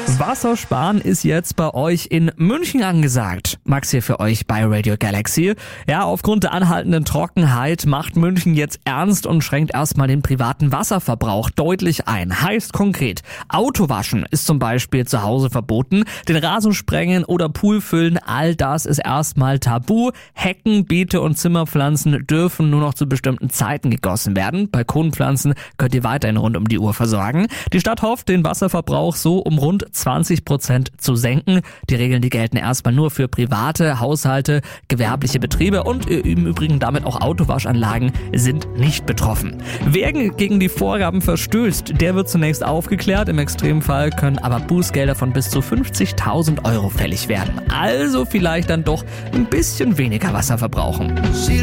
Wassersparen ist jetzt bei euch in München angesagt. Max hier für euch bei Radio Galaxy. Ja, aufgrund der anhaltenden Trockenheit macht München jetzt ernst und schränkt erstmal den privaten Wasserverbrauch deutlich ein. Heißt konkret, Autowaschen ist zum Beispiel zu Hause verboten, den Rasen sprengen oder Pool füllen, all das ist erstmal tabu. Hecken, Beete und Zimmerpflanzen dürfen nur noch zu bestimmten Zeiten gegossen werden. Balkonpflanzen könnt ihr weiterhin rund um die Uhr versorgen. Die Stadt hofft, den Wasserverbrauch so um rund 20% zu senken. Die Regeln, die gelten erstmal nur für private Haushalte, gewerbliche Betriebe und im Übrigen damit auch Autowaschanlagen sind nicht betroffen. Wer gegen die Vorgaben verstößt, der wird zunächst aufgeklärt. Im Extremfall können aber Bußgelder von bis zu 50.000 € fällig werden. Also vielleicht dann doch ein bisschen weniger Wasser verbrauchen.